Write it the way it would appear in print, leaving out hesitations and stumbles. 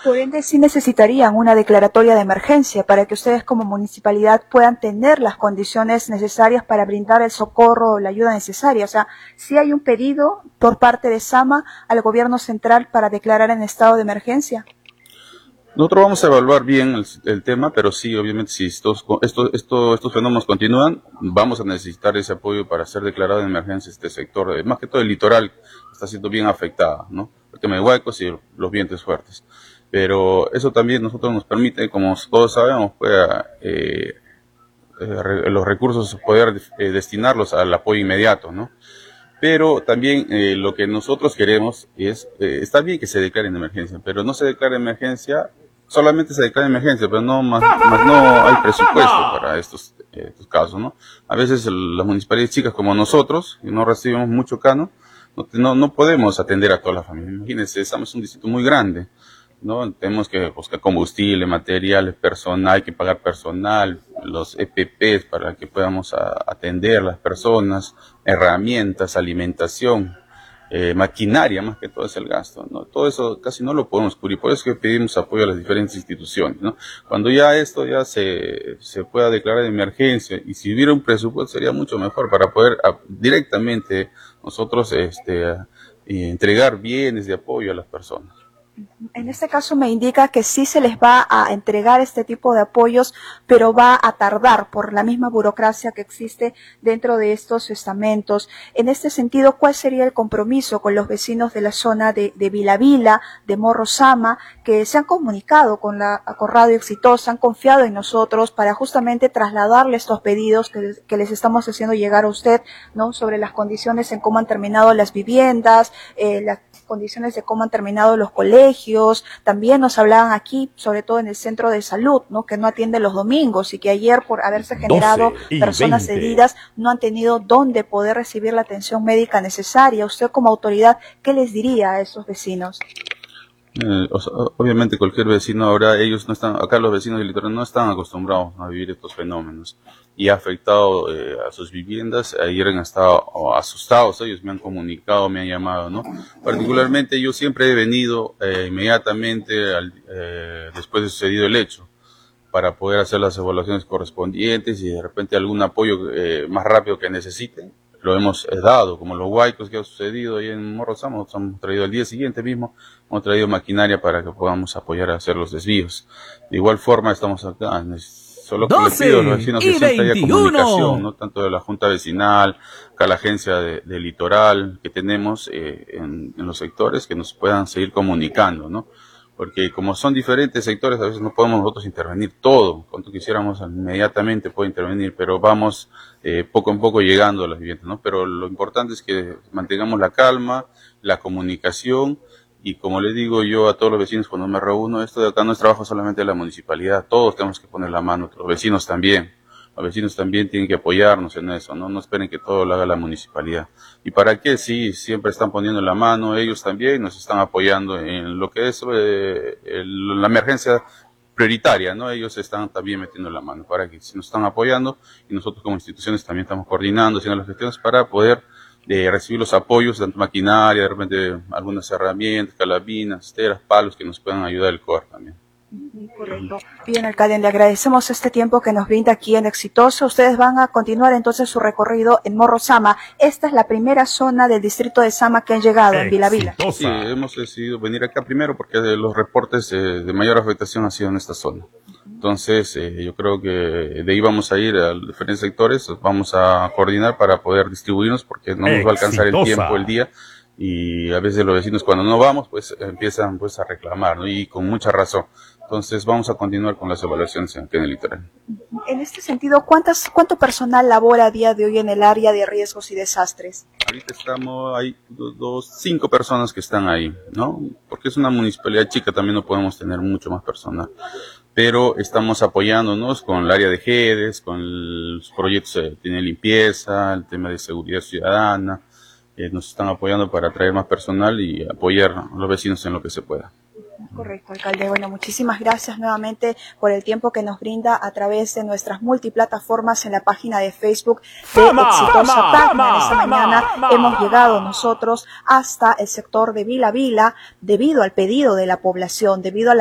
Por ende, sí necesitarían una declaratoria de emergencia para que ustedes como municipalidad puedan tener las condiciones necesarias para brindar el socorro o la ayuda necesaria. O sea, sí hay un pedido por parte de SAMA al gobierno central para declarar en estado de emergencia. Nosotros vamos a evaluar bien el tema, pero sí, obviamente, si estos fenómenos continúan, vamos a necesitar ese apoyo para ser declarado en emergencia este sector, más que todo el litoral, está siendo bien afectado, ¿no? El tema de huecos y los vientos fuertes. Pero eso también nosotros nos permite, como todos sabemos, los recursos poder destinarlos al apoyo inmediato, ¿no? Pero también lo que nosotros queremos es, está bien que se declare en emergencia, pero no se declare en emergencia, solamente se declara en emergencia, pero más no hay presupuesto para estos casos, ¿no? A veces las municipalidades chicas como nosotros, que no recibimos mucho cano, no podemos atender a toda la familia. Imagínense, estamos en un distrito muy grande, ¿no? Tenemos que buscar combustible, materiales, personal, hay que pagar personal, los EPPs para que podamos atender a las personas, herramientas, alimentación, maquinaria, más que todo es el gasto, ¿no? Todo eso casi no lo podemos cubrir, por eso es que pedimos apoyo a las diferentes instituciones, ¿no? Cuando ya esto ya se pueda declarar de emergencia y si hubiera un presupuesto sería mucho mejor para poder directamente nosotros entregar bienes de apoyo a las personas. En este caso me indica que sí se les va a entregar este tipo de apoyos, pero va a tardar por la misma burocracia que existe dentro de estos estamentos. En este sentido, ¿cuál sería el compromiso con los vecinos de la zona de Vila Vila, de Morro Sama, que se han comunicado con Radio Exitosa, han confiado en nosotros para justamente trasladarle estos pedidos que les estamos haciendo llegar a usted, ¿no? Sobre las condiciones en cómo han terminado las viviendas, las condiciones de cómo han terminado los colegios. También nos hablaban aquí, sobre todo en el centro de salud, ¿no? Que no atiende los domingos y que ayer, por haberse generado personas heridas, no han tenido dónde poder recibir la atención médica necesaria. Usted como autoridad, ¿qué les diría a esos vecinos? Obviamente cualquier vecino ahora, ellos no están, acá los vecinos del litoral no están acostumbrados a vivir estos fenómenos y ha afectado a sus viviendas. Ayer han estado asustados, ellos me han comunicado, me han llamado, ¿no? Particularmente yo siempre he venido inmediatamente después de sucedido el hecho para poder hacer las evaluaciones correspondientes y de repente algún apoyo más rápido que necesiten. Lo hemos dado, como los huaicos que ha sucedido ahí en Morro Sama, nos hemos traído al día siguiente mismo, hemos traído maquinaria para que podamos apoyar a hacer los desvíos. De igual forma estamos acá, solo que les pido a los vecinos que siempre haya comunicación, no tanto de la Junta Vecinal, acá la agencia de litoral que tenemos en los sectores, que nos puedan seguir comunicando, ¿no? Porque como son diferentes sectores, a veces no podemos nosotros intervenir todo. Cuanto quisiéramos inmediatamente puede intervenir, pero vamos poco a poco llegando a las viviendas, ¿no? Pero lo importante es que mantengamos la calma, la comunicación, y como le digo yo a todos los vecinos cuando me reúno, esto de acá no es trabajo solamente de la municipalidad, todos tenemos que poner la mano, los vecinos también. Los vecinos también tienen que apoyarnos en eso, ¿no? No esperen que todo lo haga la municipalidad. ¿Y para qué? Sí, siempre están poniendo la mano, ellos también nos están apoyando en lo que es la emergencia prioritaria, ¿no? Ellos están también metiendo la mano para que nos están apoyando y nosotros como instituciones también estamos coordinando, haciendo las gestiones para poder recibir los apoyos, tanto maquinaria, de repente algunas herramientas, calabinas, esteras, palos que nos puedan ayudar el COR también. Correcto. Bien, alcalde, le agradecemos este tiempo que nos brinda aquí en Exitosa. Ustedes van a continuar entonces su recorrido en Morro Sama. Esta es la primera zona del distrito de Sama que han llegado en Vila Vila. Sí, hemos decidido venir acá primero porque los reportes de mayor afectación han sido en esta zona. Entonces, yo creo que de ahí vamos a ir a diferentes sectores, vamos a coordinar para poder distribuirnos porque no nos va a alcanzar el tiempo, el día. Y a veces los vecinos cuando no vamos pues empiezan pues a reclamar, ¿no? Y con mucha razón. Entonces vamos a continuar con las evaluaciones aquí en el litoral. En este sentido, ¿cuánto personal labora a día de hoy en el área de riesgos y desastres? Ahorita hay 5 personas que están ahí, ¿no? Porque es una municipalidad chica, también no podemos tener mucho más personal. Pero estamos apoyándonos con el área de GEDES, con los proyectos de limpieza, el tema de seguridad ciudadana. Nos están apoyando para traer más personal y apoyar a los vecinos en lo que se pueda. Correcto, alcalde. Bueno, muchísimas gracias nuevamente por el tiempo que nos brinda a través de nuestras multiplataformas en la página de Facebook de Exitosa Tacna. Esta mañana hemos llegado nosotros hasta el sector de Vila Vila debido al pedido de la población, debido a la